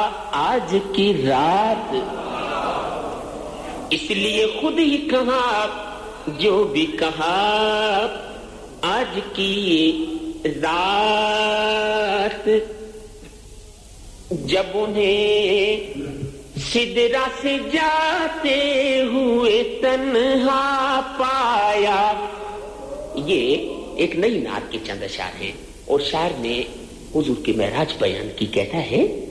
आज की रात, इसलिए खुद ही कहा जो भी कहा आज की रात। जब उन्हें सिदरा से जाते हुए तन्हा पाया। ये एक नई नात के चंद अशार हैं और शायर ने हुजूर की महराज बयान की। कहता है